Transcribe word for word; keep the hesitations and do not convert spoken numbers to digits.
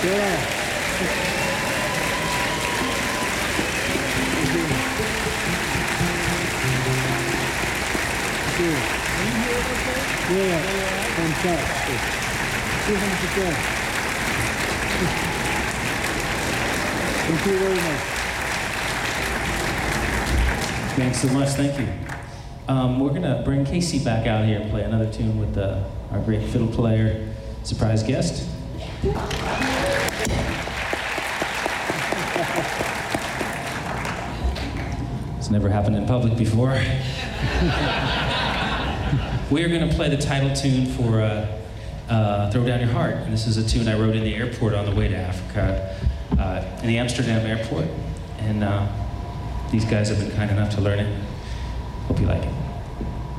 Yeah. Yeah, fantastic. two hundred percent. Thank you very much. Thanks so much, thank you. Um, we're gonna bring Casey back out here and play another tune with uh, our great fiddle player, surprise guest. It's never happened in public before. We are going to play the title tune for uh, uh, Throw Down Your Heart. And this is a tune I wrote in the airport on the way to Africa, uh, in the Amsterdam airport. And uh, these guys have been kind enough to learn it. Hope you like it.